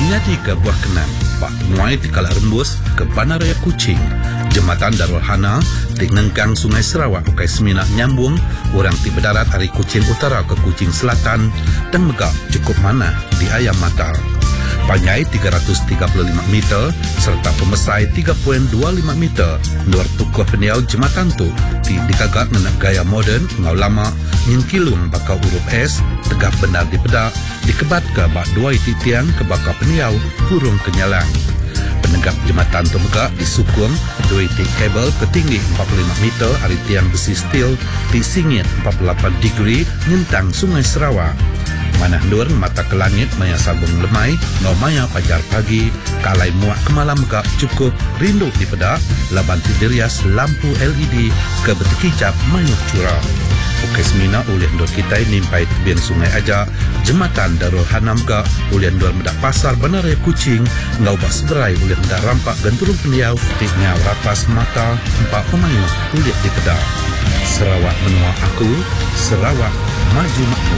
Nyadi ke buah kenan, Pak Penguai di Kala Rembus ke Bandaraya Kuching, Jembatan Darul Hana di Nengkang Sungai Sarawak ukai Seminak nyambung orang ti berdarat dari Kuching Utara ke Kuching Selatan dan megak cukup mana di Ayam Matar. Panjai 335 meter serta pemesai 3.25 meter luar tukuh peniau jembatan tu dikagak dengan gaya moden ngau lama nyengkilung bakal huruf S tegak benar di pedak dikebat ke bak dua tiang ke bakal peniau burung kenyalang. Penegak jembatan tu megak disukung dua titik kabel ketinggi 45 meter hari tiang besi steel di singit 48 degree nyentang Sungai Sarawak. Manah dur mata ke langit maya sabung lemai no maya pajar pagi kalai muak kemalam megak cukup rindu di pedak laban tidirias lampu LED ke betikicap mayuh curah. Ukai semina ulih ndor kita nimpai tebing sungai aja jembatan Darul Hana megak ulih ndor medak pasar Bandaraya Kuching ngau bak seberai ulih medak rampak ganturung peniau tiknya rapas mata empat pemayuh ulih di pedak. Sarawak menua aku, Sarawak maju makmur.